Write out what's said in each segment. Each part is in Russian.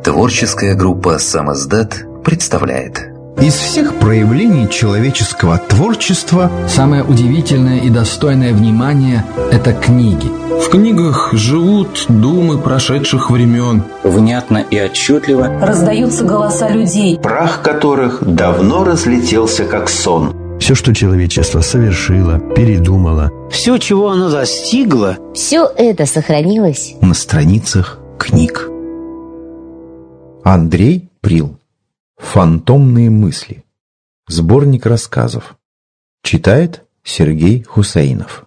Творческая группа «Самоздат» представляет. Из всех проявлений человеческого творчества самое удивительное и достойное внимания – это книги. В книгах живут думы прошедших времен. Внятно и отчетливо раздаются голоса людей, прах которых давно разлетелся как сон. Все, что человечество совершило, передумало, все, чего оно достигло, все это сохранилось на страницах книг. Андрей Прил. «Фантомные мысли». Сборник рассказов. Читает Сергей Хусейнов.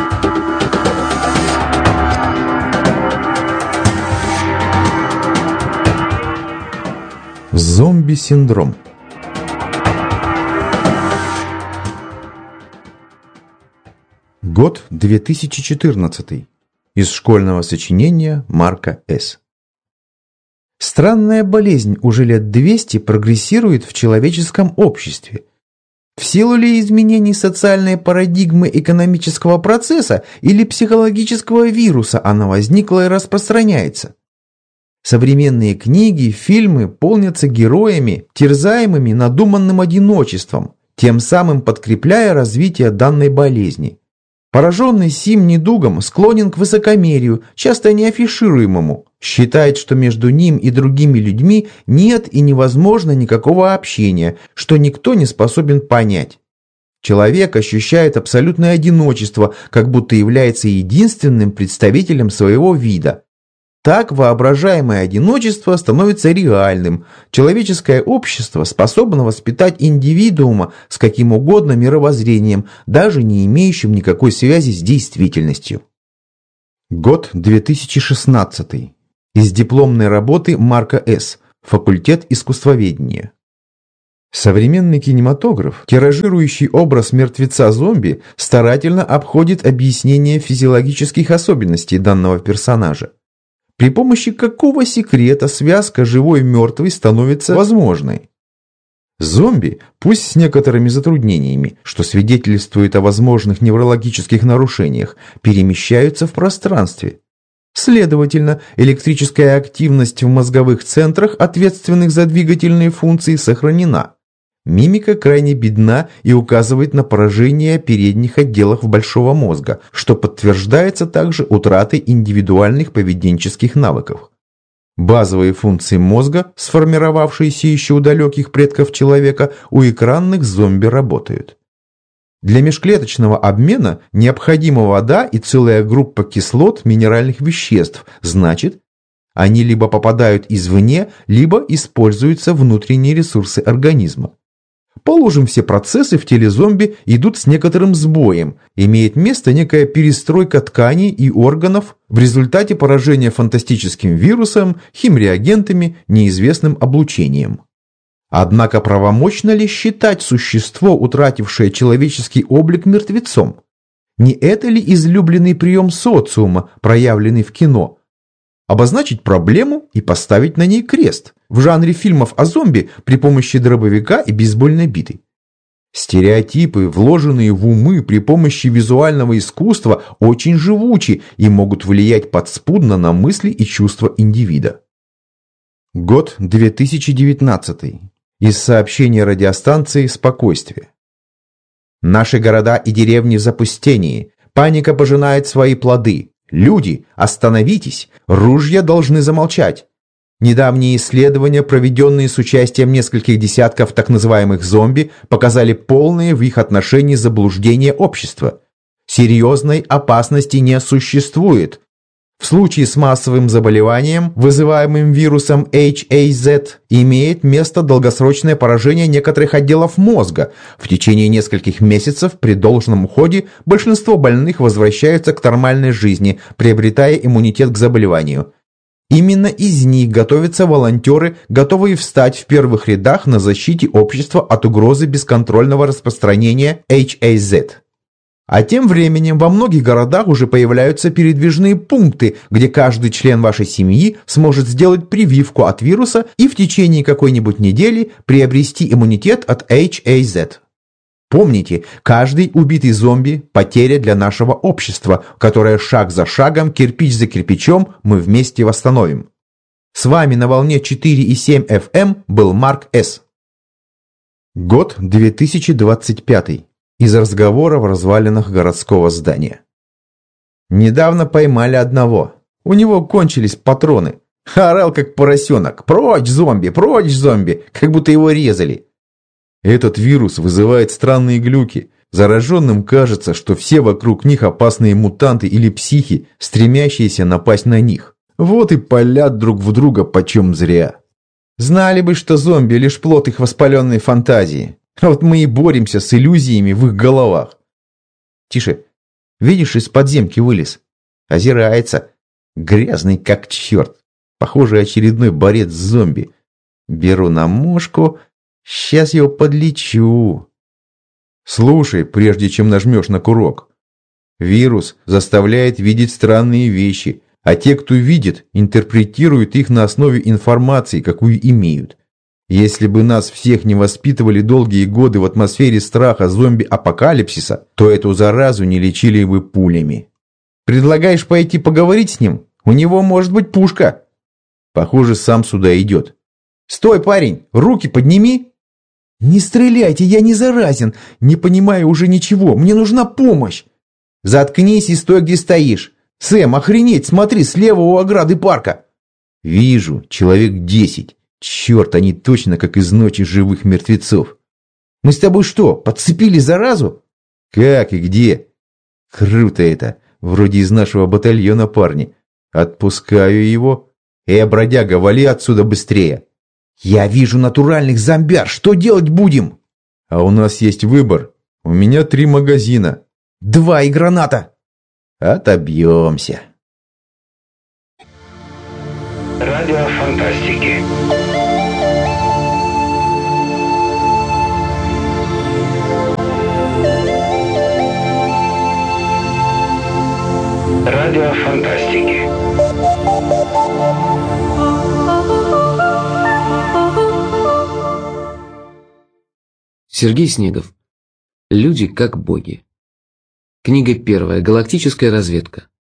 Зомби-синдром. Год 2014. Из школьного сочинения Марка С. Странная болезнь уже лет 200 прогрессирует в человеческом обществе. В силу ли изменений социальной парадигмы экономического процесса или психологического вируса она возникла и распространяется? Современные книги, фильмы полнятся героями, терзаемыми надуманным одиночеством, тем самым подкрепляя развитие данной болезни. Пораженный сим недугом склонен к высокомерию, часто неафишируемому, считает, что между ним и другими людьми нет и невозможно никакого общения, что никто не способен понять. Человек ощущает абсолютное одиночество, как будто является единственным представителем своего вида. Так воображаемое одиночество становится реальным. Человеческое общество способно воспитать индивидуума с каким угодно мировоззрением, даже не имеющим никакой связи с действительностью. Год 2016. Из дипломной работы Марка С. Факультет искусствоведения. Современный кинематограф, тиражирующий образ мертвеца-зомби, старательно обходит объяснение физиологических особенностей данного персонажа. При помощи какого секрета связка живой-мертвый становится возможной? Зомби, пусть с некоторыми затруднениями, что свидетельствует о возможных неврологических нарушениях, перемещаются в пространстве. Следовательно, электрическая активность в мозговых центрах, ответственных за двигательные функции, сохранена. Мимика крайне бедна и указывает на поражение передних отделов большого мозга, что подтверждается также утратой индивидуальных поведенческих навыков. Базовые функции мозга, сформировавшиеся еще у далеких предков человека, у экранных зомби работают. Для межклеточного обмена необходима вода и целая группа кислот минеральных веществ, значит, они либо попадают извне, либо используются внутренние ресурсы организма. Положим, все процессы в теле зомби идут с некоторым сбоем, имеет место некая перестройка тканей и органов в результате поражения фантастическим вирусом, химреагентами, неизвестным облучением. Однако правомочно ли считать существо, утратившее человеческий облик, мертвецом? Не это ли излюбленный прием социума, проявленный в кино? Обозначить проблему и поставить на ней крест, в жанре фильмов о зомби при помощи дробовика и бейсбольной биты. Стереотипы, вложенные в умы при помощи визуального искусства, очень живучи и могут влиять подспудно на мысли и чувства индивида. Год 2019. Из сообщения радиостанции «Спокойствие». Наши города и деревни в запустении. Паника пожинает свои плоды. Люди, остановитесь! Ружья должны замолчать. Недавние исследования, проведенные с участием нескольких десятков так называемых зомби, показали полное в их отношении заблуждение общества. Серьезной опасности не существует. В случае с массовым заболеванием, вызываемым вирусом HAZ, имеет место долгосрочное поражение некоторых отделов мозга. В течение нескольких месяцев при должном уходе большинство больных возвращаются к нормальной жизни, приобретая иммунитет к заболеванию. Именно из них готовятся волонтеры, готовые встать в первых рядах на защите общества от угрозы бесконтрольного распространения HAZ. А тем временем во многих городах уже появляются передвижные пункты, где каждый член вашей семьи сможет сделать прививку от вируса и в течение какой-нибудь недели приобрести иммунитет от HAZ. Помните, каждый убитый зомби – потеря для нашего общества, которое шаг за шагом, кирпич за кирпичом мы вместе восстановим. С вами на волне 4,7 FM был Марк С. Год 2025. Из разговора в развалинах городского здания. Недавно поймали одного. У него кончились патроны. Орал как поросенок. Прочь, зомби, как будто его резали. Этот вирус вызывает странные глюки. Зараженным кажется, что все вокруг них опасные мутанты или психи, стремящиеся напасть на них. Вот и палят друг в друга почем зря. Знали бы, что зомби лишь плод их воспаленной фантазии. А вот мы и боремся с иллюзиями в их головах. Тише. Видишь, из подземки вылез. Озирается. Грязный как черт. Похоже, очередной борец с зомби. Беру на мушку. Сейчас его подлечу. Слушай, прежде чем нажмешь на курок. Вирус заставляет видеть странные вещи, а те, кто видит, интерпретируют их на основе информации, какую имеют. Если бы нас всех не воспитывали долгие годы в атмосфере страха зомби-апокалипсиса, то эту заразу не лечили бы пулями. Предлагаешь пойти поговорить с ним? У него может быть пушка. Похоже, сам сюда идет. Стой, парень, руки подними. Не стреляйте, я не заразен. Не понимаю уже ничего, мне нужна помощь. Заткнись и стой, где стоишь. Сэм, охренеть, смотри, слева у ограды парка. Вижу, человек 10. Черт, они точно как из ночи живых мертвецов. Мы с тобой что, подцепили заразу? Как и где? Круто это. Вроде из нашего батальона парни. Отпускаю его. Бродяга, вали отсюда быстрее. Я вижу натуральных зомбяр. Что делать будем? А у нас есть выбор. У меня 3 магазина. 2 и граната. Отобьемся. Радио фантастики. Радио фантастики. Сергей Снегов. Люди как боги. Книга 1. Галактическая разведка.